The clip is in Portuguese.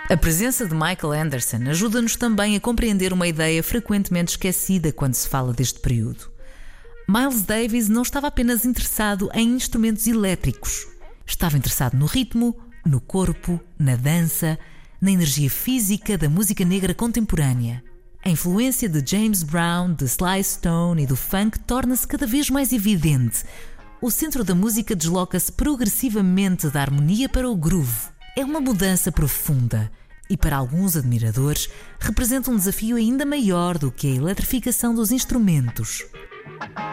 A presença de Michael Anderson ajuda-nos também a compreender uma ideia frequentemente esquecida quando se fala deste período. Miles Davis não estava apenas interessado em instrumentos elétricos. Estava interessado no ritmo, no corpo, na dança, na energia física da música negra contemporânea. A influência de James Brown, de Sly Stone e do funk torna-se cada vez mais evidente. O centro da música desloca-se progressivamente da harmonia para o groove. É uma mudança profunda e, para alguns admiradores, representa um desafio ainda maior do que a eletrificação dos instrumentos.